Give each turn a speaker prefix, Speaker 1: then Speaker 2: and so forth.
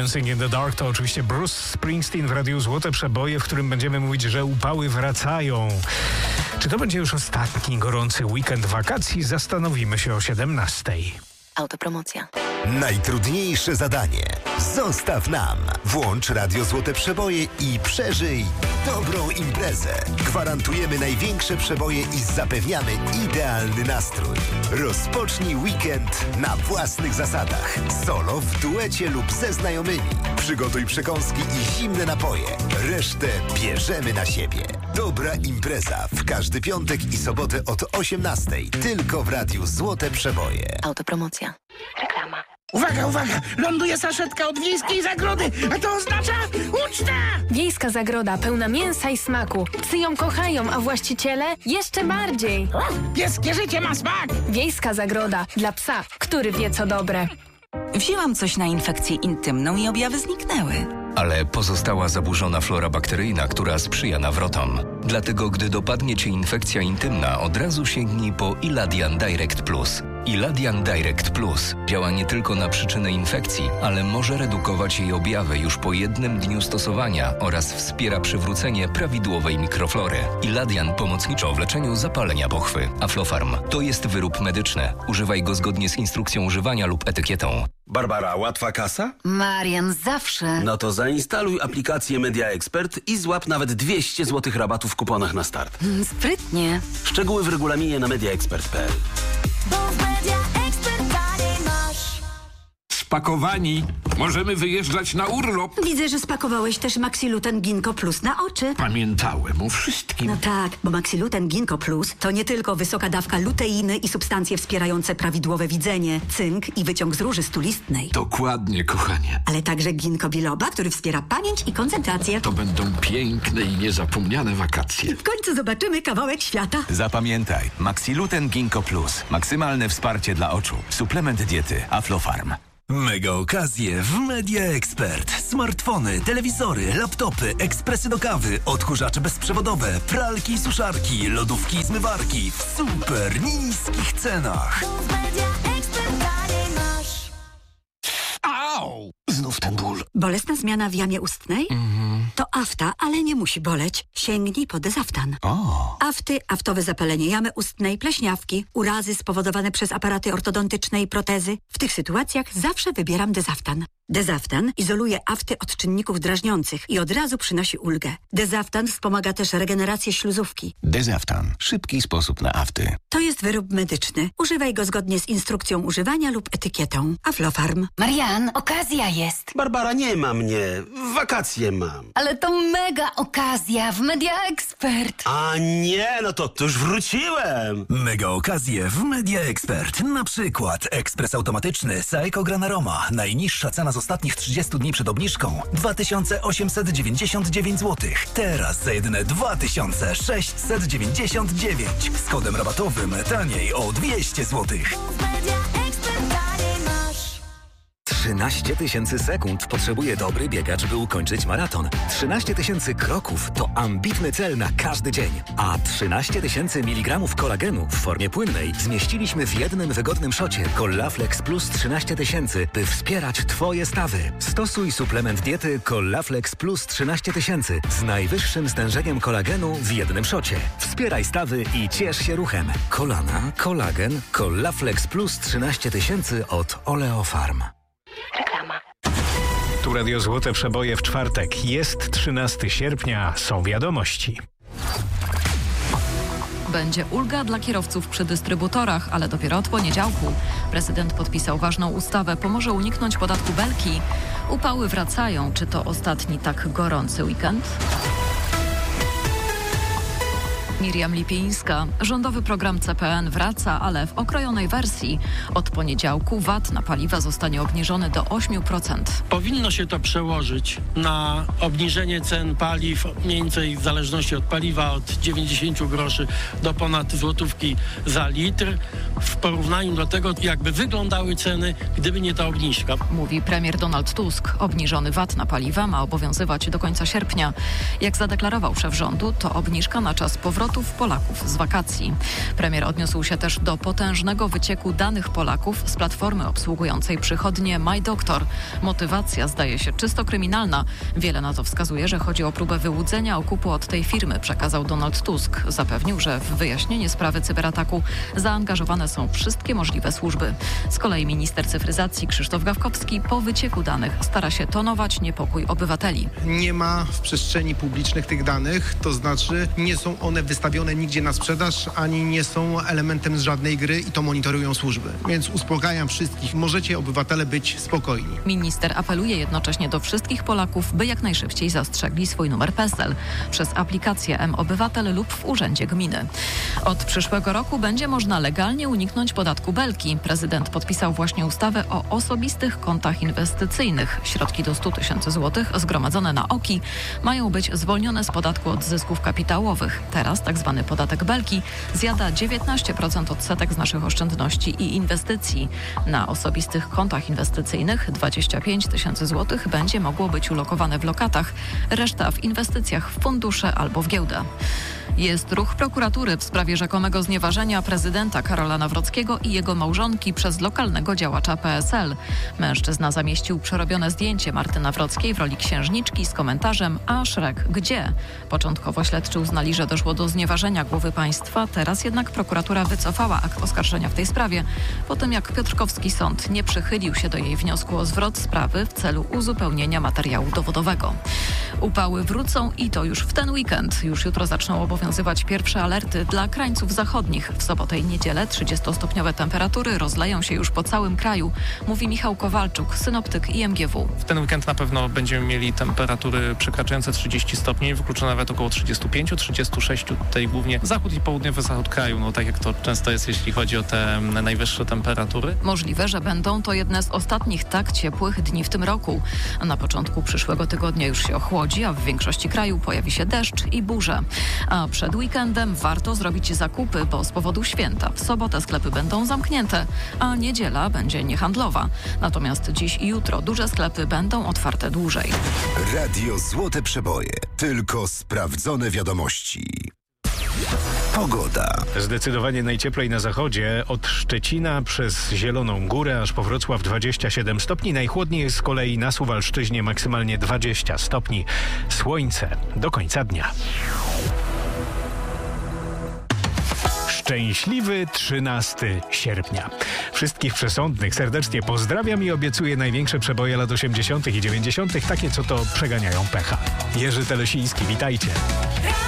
Speaker 1: Dancing in the Dark to oczywiście Bruce Springsteen w Radiu Złote Przeboje, w którym będziemy mówić, że upały wracają. Czy to będzie już ostatni gorący weekend wakacji? Zastanowimy się o 17:00.
Speaker 2: Autopromocja.
Speaker 3: Najtrudniejsze zadanie. Zostaw nam. Włącz Radio Złote Przeboje i przeżyj dobrą imprezę. Gwarantujemy największe przeboje i zapewniamy idealny nastrój. Rozpocznij weekend na własnych zasadach. Solo, w duecie lub ze znajomymi. Przygotuj przekąski i zimne napoje. Resztę bierzemy na siebie. Dobra impreza w każdy piątek i sobotę od 18:00. Tylko w Radiu Złote Przeboje.
Speaker 2: Autopromocja. Reklama.
Speaker 4: Uwaga, uwaga! Ląduje saszetka od Wiejskiej Zagrody, a to oznacza ucztę!
Speaker 5: Wiejska Zagroda pełna mięsa i smaku. Psy ją kochają, a właściciele jeszcze bardziej.
Speaker 4: Pieskie życie ma smak!
Speaker 5: Wiejska Zagroda dla psa, który wie co dobre.
Speaker 6: Wzięłam coś na infekcję intymną i objawy zniknęły.
Speaker 7: Ale pozostała zaburzona flora bakteryjna, która sprzyja nawrotom. Dlatego, gdy dopadnie Cię infekcja intymna, od razu sięgnij po Iladian Direct Plus. Iladian Direct Plus działa nie tylko na przyczynę infekcji, ale może redukować jej objawy już po 1 dniu stosowania oraz wspiera przywrócenie prawidłowej mikroflory. Iladian pomocniczo w leczeniu zapalenia pochwy. Aflofarm to jest wyrób medyczny. Używaj go zgodnie z instrukcją używania lub etykietą.
Speaker 8: Barbara, łatwa kasa?
Speaker 6: Marian, zawsze.
Speaker 8: No to zainstaluj aplikację Media Expert i złap nawet 200 zł rabatu w kuponach na start.
Speaker 6: Sprytnie.
Speaker 8: Szczegóły w regulaminie na mediaexpert.pl.
Speaker 9: Spakowani. Możemy wyjeżdżać na urlop.
Speaker 10: Widzę, że spakowałeś też Maxiluten Ginkgo Plus na oczy.
Speaker 9: Pamiętałem o wszystkim.
Speaker 10: No tak, bo Maxiluten Ginkgo Plus to nie tylko wysoka dawka luteiny i substancje wspierające prawidłowe widzenie, cynk i wyciąg z róży stulistnej.
Speaker 9: Dokładnie, kochanie.
Speaker 10: Ale także ginkgo biloba, który wspiera pamięć i koncentrację.
Speaker 9: To będą piękne i niezapomniane wakacje.
Speaker 10: W końcu zobaczymy kawałek świata.
Speaker 11: Zapamiętaj, Maxiluten Ginkgo Plus. Maksymalne wsparcie dla oczu. Suplement diety Aflofarm.
Speaker 3: Mega okazje w Media Expert. Smartfony, telewizory, laptopy, ekspresy do kawy, odkurzacze bezprzewodowe, pralki i suszarki, lodówki i zmywarki w super niskich cenach.
Speaker 9: Au! Znów ten ból.
Speaker 10: Bolesna zmiana w jamie ustnej? To afta, ale nie musi boleć. Sięgnij po Dezaftan. Afty, aftowe zapalenie jamy ustnej, pleśniawki, urazy spowodowane przez aparaty ortodontyczne i protezy. W tych sytuacjach zawsze wybieram Dezaftan. Dezaftan izoluje afty od czynników drażniących i od razu przynosi ulgę. Dezaftan wspomaga też regenerację śluzówki.
Speaker 11: Dezaftan. Szybki sposób na afty.
Speaker 10: To jest wyrób medyczny. Używaj go zgodnie z instrukcją używania lub etykietą. Aflofarm.
Speaker 6: Marian, okazja jest.
Speaker 8: Barbara, nie ma mnie. Wakacje mam.
Speaker 6: Ale to mega okazja w Media Expert.
Speaker 8: A nie, no to już wróciłem.
Speaker 3: Mega okazje w Media Expert. Na przykład ekspres automatyczny Saeco Granaroma. Najniższa cena z ostatnich 30 dni przed obniżką 2899 zł. Teraz za jedyne 2699. Z kodem rabatowym taniej o 200 zł.
Speaker 11: 13 000 sekund potrzebuje dobry biegacz, by ukończyć maraton. 13 000 kroków to ambitny cel na każdy dzień. A 13 000 mg kolagenu w formie płynnej zmieściliśmy w jednym wygodnym szocie Collaflex Plus 13 000, by wspierać Twoje stawy. Stosuj suplement diety Collaflex Plus 13 000 z najwyższym stężeniem kolagenu w jednym szocie. Wspieraj stawy i ciesz się ruchem. Kolana, kolagen, Collaflex Plus 13 000 od Oleofarm.
Speaker 2: Reklama.
Speaker 1: Tu Radio Złote Przeboje w czwartek. Jest 13 sierpnia, są wiadomości.
Speaker 12: Będzie ulga dla kierowców przy dystrybutorach, ale dopiero od poniedziałku. Prezydent podpisał ważną ustawę, pomoże uniknąć podatku belki. Upały wracają. Czy to ostatni tak gorący weekend? Miriam Lipińska. Rządowy program CPN wraca, ale w okrojonej wersji. Od poniedziałku VAT na paliwa zostanie obniżony do 8%.
Speaker 13: Powinno się to przełożyć na obniżenie cen paliw mniej więcej w zależności od paliwa od 90 groszy do ponad złotówki za litr w porównaniu do tego, jakby wyglądały ceny, gdyby nie ta obniżka.
Speaker 12: Mówi premier Donald Tusk. Obniżony VAT na paliwa ma obowiązywać do końca sierpnia. Jak zadeklarował szef rządu, to obniżka na czas powrotu powrotów Polaków z wakacji. Premier odniósł się też do potężnego wycieku danych Polaków z platformy obsługującej przychodnie MyDoktor. Motywacja zdaje się czysto kryminalna. Wiele na to wskazuje, że chodzi o próbę wyłudzenia okupu od tej firmy, przekazał Donald Tusk. Zapewnił, że w wyjaśnienie sprawy cyberataku zaangażowane są wszystkie możliwe służby. Z kolei minister cyfryzacji Krzysztof Gawkowski po wycieku danych stara się tonować niepokój obywateli.
Speaker 14: Nie ma w przestrzeni publicznych tych danych, to znaczy nie są one wystawione nigdzie na sprzedaż, ani nie są elementem z żadnej gry i to monitorują służby. Więc uspokajam wszystkich, możecie obywatele być spokojni.
Speaker 12: Minister apeluje jednocześnie do wszystkich Polaków, by jak najszybciej zastrzegli swój numer PESEL przez aplikację mObywatel lub w urzędzie gminy. Od przyszłego roku będzie można legalnie uniknąć podatku Belki. Prezydent podpisał właśnie ustawę o osobistych kontach inwestycyjnych. Środki do 100 000 złotych zgromadzone na OKI mają być zwolnione z podatku od zysków kapitałowych. Teraz tzw. podatek Belki zjada 19% odsetek z naszych oszczędności i inwestycji. Na osobistych kontach inwestycyjnych 25 000 złotych będzie mogło być ulokowane w lokatach, reszta w inwestycjach w fundusze albo w giełdę. Jest ruch prokuratury w sprawie rzekomego znieważenia prezydenta Karola Nawrockiego i jego małżonki przez lokalnego działacza PSL. Mężczyzna zamieścił przerobione zdjęcie Marty Nawrockiej w roli księżniczki z komentarzem: a Szrek gdzie? Początkowo śledczy uznali, że doszło do znieważenia głowy państwa, teraz jednak prokuratura wycofała akt oskarżenia w tej sprawie, po tym jak piotrkowski sąd nie przychylił się do jej wniosku o zwrot sprawy w celu uzupełnienia materiału dowodowego. Upały wrócą i to już w ten weekend. Już jutro zaczną obowiązywać pierwsze alerty dla krańców zachodnich. W sobotę i niedzielę 30-stopniowe temperatury rozleją się już po całym kraju, mówi Michał Kowalczuk, synoptyk IMGW.
Speaker 15: W ten weekend na pewno będziemy mieli temperatury przekraczające 30 stopni, wykluczone nawet około 35-36, tutaj głównie zachód i południowy zachód kraju, no tak jak to często jest, jeśli chodzi o te najwyższe temperatury.
Speaker 12: Możliwe, że będą to jedne z ostatnich tak ciepłych dni w tym roku. Na początku przyszłego tygodnia już się ochłodzi, a w większości kraju pojawi się deszcz i burze. A przed weekendem warto zrobić zakupy, bo z powodu święta w sobotę sklepy będą zamknięte, a niedziela będzie niehandlowa. Natomiast dziś i jutro duże sklepy będą otwarte dłużej.
Speaker 3: Radio Złote Przeboje. Tylko sprawdzone wiadomości. Pogoda.
Speaker 1: Zdecydowanie najcieplej na zachodzie, od Szczecina przez Zieloną Górę aż po Wrocław 27 stopni. Najchłodniej jest z kolei na Suwalszczyźnie, maksymalnie 20 stopni. Słońce do końca dnia. Szczęśliwy 13 sierpnia. Wszystkich przesądnych serdecznie pozdrawiam i obiecuję największe przeboje lat 80. i 90., takie co to przeganiają pecha. Jerzy Telesiński, witajcie.